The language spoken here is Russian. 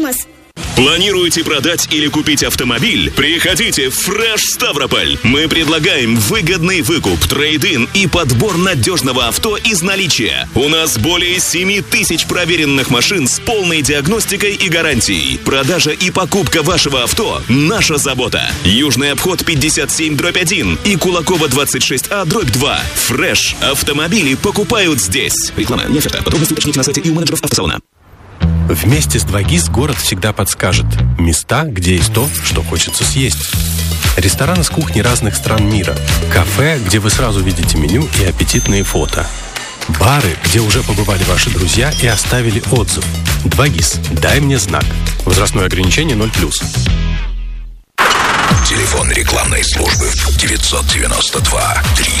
космос. Планируете продать или купить автомобиль? Приходите в Fresh Ставрополь. Мы предлагаем выгодный выкуп, трейд-ин и подбор надежного авто из наличия. У нас более 7 тысяч проверенных машин с полной диагностикой и гарантией. Продажа и покупка вашего авто – наша забота. Южный обход 57/1 и Кулакова 26А/2. Fresh. Автомобили покупают здесь. Реклама не оферта. Подробности уточните на сайте и у менеджеров автосалона. Вместе с 2GIS город всегда подскажет места, где есть то, что хочется съесть. Рестораны с кухни разных стран мира. Кафе, где вы сразу видите меню и аппетитные фото. Бары, где уже побывали ваши друзья и оставили отзыв. 2GIS. Дай мне знак. Возрастное ограничение 0+. Телефон рекламной службы 992 300